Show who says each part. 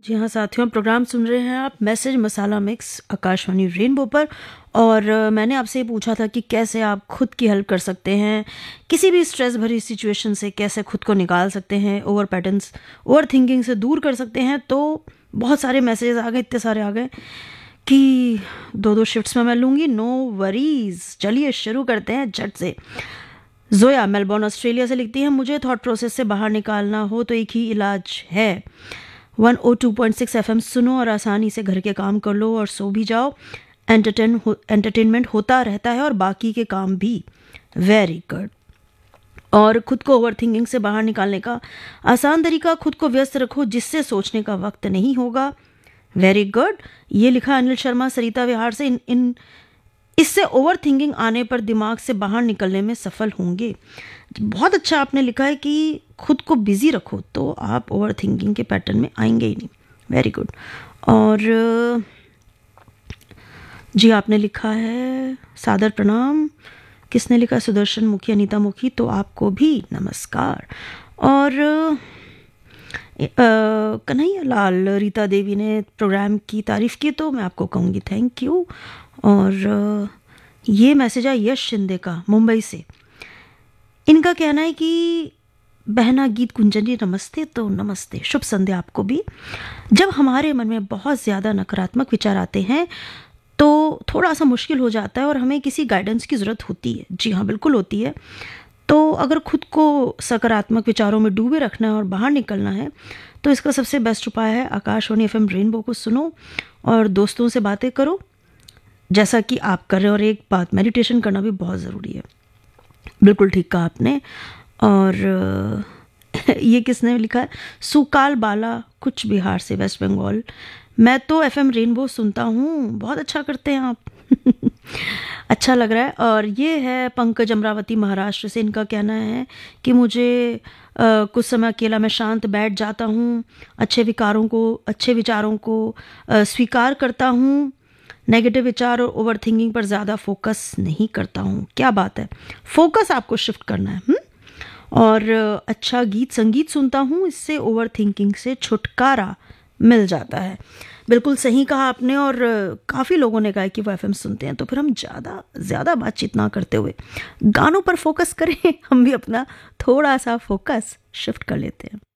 Speaker 1: जी हाँ साथियों, प्रोग्राम सुन रहे हैं आप मैसेज मसाला मिक्स आकाशवाणी रेनबो पर। और मैंने आपसे ये पूछा था कि कैसे आप खुद की हेल्प कर सकते हैं, किसी भी स्ट्रेस भरी सिचुएशन से कैसे खुद को निकाल सकते हैं, ओवर पैटर्न्स ओवर थिंकिंग से दूर कर सकते हैं। तो बहुत सारे मैसेजेस आ गए, इतने सारे आ गए कि दो दो शिफ्ट्स में मैं लूँगी। नो वरीज, चलिए शुरू करते हैं झट से। जोया मेलबोर्न ऑस्ट्रेलिया से लिखती है, मुझे थॉट प्रोसेस से बाहर निकालना हो तो एक ही इलाज है, 102.6 एफएम सुनो और आसानी से घर के काम कर लो और सो भी जाओ। एंटरटेनमेंट होता रहता है और बाकी के काम भी। Very good. और खुद को ओवर थिंकिंग से बाहर निकालने का आसान तरीका, खुद को व्यस्त रखो जिससे सोचने का वक्त नहीं होगा। Very good. ये लिखा अनिल शर्मा सरिता विहार से, इससे ओवर थिंकिंग आने पर दिमाग से बाहर निकलने में सफल होंगे। बहुत अच्छा आपने लिखा है कि खुद को बिजी रखो तो आप ओवर थिंकिंग के पैटर्न में आएंगे ही नहीं। Very good. और जी आपने लिखा है सादर प्रणाम। किसने लिखा? सुदर्शन मुखी, अनीता मुखी, तो आपको भी नमस्कार। और कन्हैया लाल, रीता देवी ने प्रोग्राम की तारीफ की तो मैं आपको कहूँगी थैंक यू। और ये मैसेज है यश शिंदे का मुंबई से। इनका कहना है कि बहना गीत कुंजन जी नमस्ते। तो नमस्ते, शुभ संध्या आपको भी। जब हमारे मन में बहुत ज़्यादा नकारात्मक विचार आते हैं तो थोड़ा सा मुश्किल हो जाता है और हमें किसी गाइडेंस की ज़रूरत होती है। जी हाँ, बिल्कुल होती है। तो अगर खुद को सकारात्मक विचारों में डूबे रखना है और बाहर निकलना है तो इसका सबसे बेस्ट उपाय है आकाशवाणी एफएम रेनबो को सुनो और दोस्तों से बातें करो जैसा कि आप कर रहे हो। और एक बात, मेडिटेशन करना भी बहुत ज़रूरी है। बिल्कुल ठीक कहा आपने। और ये किसने लिखा है? सुकाल बाला, कुछ बिहार से, वेस्ट बंगाल। मैं तो एफएम रेनबो सुनता हूँ। बहुत अच्छा करते हैं आप। अच्छा लग रहा है। और ये है पंकज अमरावती महाराष्ट्र से। इनका कहना है कि मुझे कुछ समय अकेला मैं शांत बैठ जाता हूँ, अच्छे विचारों को स्वीकार करता हूँ, नेगेटिव विचार और ओवर थिंकिंग पर ज़्यादा फोकस नहीं करता हूँ। क्या बात है, फोकस आपको शिफ्ट करना है। और अच्छा संगीत सुनता हूँ, इससे ओवर थिंकिंग से छुटकारा मिल जाता है। बिल्कुल सही कहा आपने। और काफ़ी लोगों ने कहा कि वो एफएम सुनते हैं, तो फिर हम ज़्यादा बातचीत ना करते हुए गानों पर फोकस करें। हम भी अपना थोड़ा सा फोकस शिफ्ट कर लेते हैं।